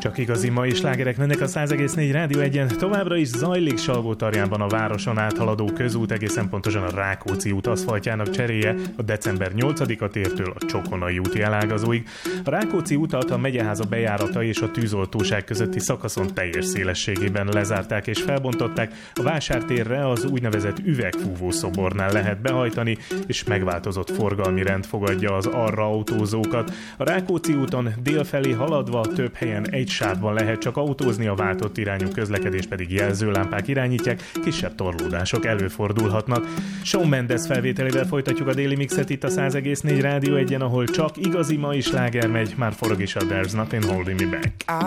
Csak igazi mai slágerek mennek a 100,4 Rádió 1-en. Továbbra is zajlik Salgótarjánban a városon áthaladó közút, egészen pontosan a Rákóczi út aszfaltjának cseréje a december 8-a tértől a Csokonai úti elágazóig. A Rákóczi utat a Megyeháza bejárata és a Tűzoltóság közötti szakaszon teljes szélességében lezárták és felbontották. A Vásártérre az úgynevezett üvegfúvó szobornál lehet behajtani, és megváltozott forgalmi rend fogadja az arra autózókat. A Rákóczi úton délfelé haladva több helyen egy sávban lehet csak autózni, a váltott irányú közlekedés pedig jelzőlámpák irányítják, kisebb torlódások előfordulhatnak. Shawn Mendes felvételével folytatjuk a déli mixet itt a 100,4 Rádió 1-en, ahol csak igazi mai sláger megy, már forog is a There's Nothing Holding Me Back.